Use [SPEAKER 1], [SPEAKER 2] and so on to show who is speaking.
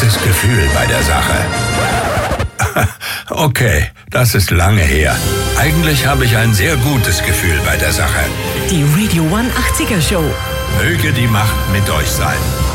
[SPEAKER 1] gutes Gefühl bei der Sache. Okay, das ist lange her. Eigentlich habe ich ein sehr gutes Gefühl bei der Sache.
[SPEAKER 2] Die Radio One 80er Show.
[SPEAKER 1] Möge die Macht mit euch sein.